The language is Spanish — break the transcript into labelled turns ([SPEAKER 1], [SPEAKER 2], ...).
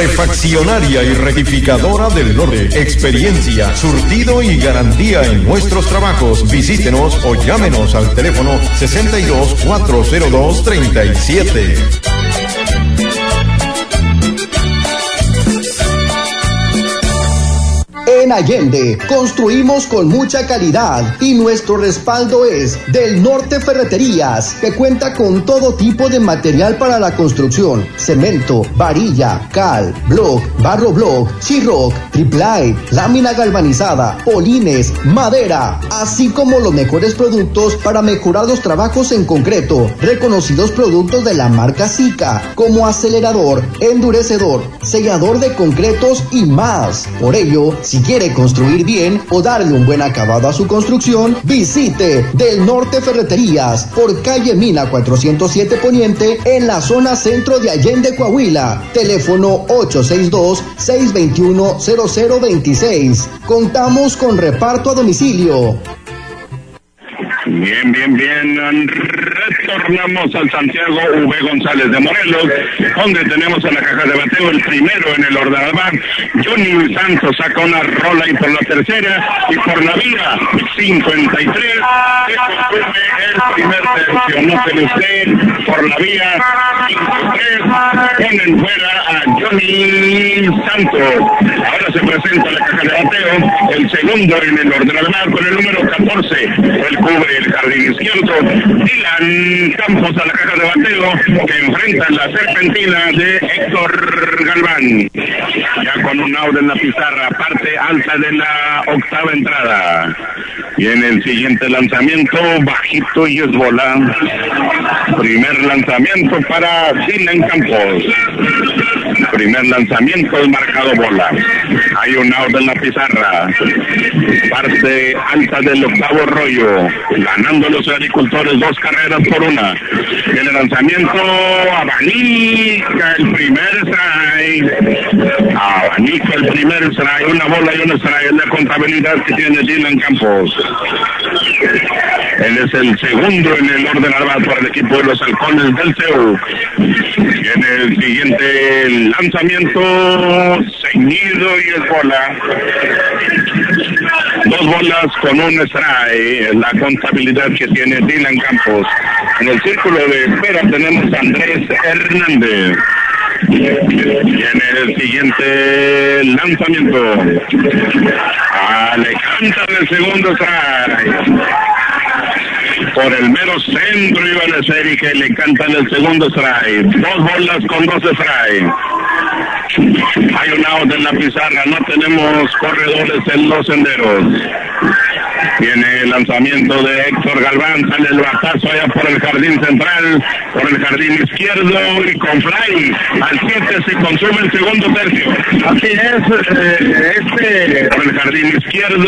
[SPEAKER 1] Refaccionaria y Rectificadora del Norte. Experiencia, surtido y garantía en nuestros trabajos. Visítenos o llámenos al teléfono 62-402-37.
[SPEAKER 2] En Allende construimos con mucha calidad y nuestro respaldo es Del Norte Ferreterías, que cuenta con todo tipo de material para la construcción: cemento, varilla, cal, block, barro block, sheetrock, triplay, lámina galvanizada, polines, madera, así como los mejores productos para mejorar los trabajos en concreto. Reconocidos productos de la marca Sika, como acelerador, endurecedor, sellador de concretos y más. Por ello, si quiere construir bien o darle un buen acabado a su construcción, visite Del Norte Ferreterías por calle Mina 407 Poniente, en la zona centro de Allende, Coahuila. Teléfono 862-621-0026. Contamos con reparto a domicilio.
[SPEAKER 3] Bien. Retornamos al Santiago V. González de Morelos, donde tenemos en la caja de bateo el primero en el ordenador. Johnny Santos saca una rola y por la tercera y por la vía 53 se consume el primer tercio. Nótele usted, por la vía 53 ponen fuera a Johnny Santos. Ahora se presenta la caja de bateo el segundo en el ordenador con el número 14. El cubre el jardín izquierdo. Dylan Campos a la caja de bateo, que enfrenta la serpentina de Héctor Galván. Ya con un out en la pizarra, parte alta de la octava entrada. Y en el siguiente lanzamiento, bajito y es bola. Primer lanzamiento para Dylan Campos. Primer lanzamiento es marcado bola. Hay un out en la pizarra. Parte alta del octavo rollo. Ganando los agricultores 2 carreras por 1. El lanzamiento abanica el primer strike. Abanica el primer strike. Una bola y un strike. Es la contabilidad que tiene Dylan Campos. Él es el segundo en el orden arbal por el equipo de los Halcones del CEU. Y en el siguiente lanzamiento, ceñido y es bola. 2 bolas con un strike, la contabilidad que tiene Dylan Campos. En el círculo de espera tenemos a Andrés Hernández. Y en el siguiente lanzamiento, le cantan el segundo strike. Por el mero centro iba a ser y que le cantan el segundo strike. 2 bolas con 2 strike. Hay un out en la pizarra, no tenemos corredores en los senderos. Viene el lanzamiento de Héctor Galván, sale el batazo allá por el jardín central, por el jardín izquierdo y con fly al 7 se consume el segundo tercio. Así es, por el jardín izquierdo.